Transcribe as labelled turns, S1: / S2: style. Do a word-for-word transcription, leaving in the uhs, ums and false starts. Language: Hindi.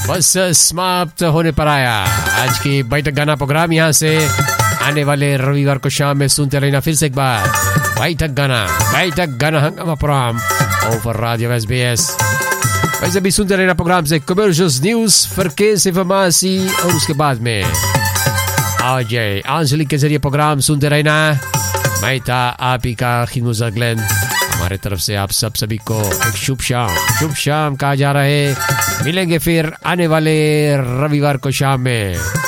S1: बस समाप्त होने पर आया आज की बैठक गाना प्रोग्राम। यहाँ से आने वाले रविवार को शाम में सुनते रहना फिर से एक बार बैठक गाना बैठक गाना हंगामा programme over radio S B S. वैसे भी सुनते रहना प्रोग्राम से कमर्शियल्स, न्यूज, फरकेस, इंफॉर्मेसी और उसके बाद में आ जाए आंसलिक के जरिए प्रोग्राम सुनते रहना। मैं था आप ही का खिदमत ग्लेन। हमारे तरफ से आप सब सभी को एक शुभ शाम शुभ शाम कहा जा रहा है। मिलेंगे फिर आने वाले रविवार को शाम में।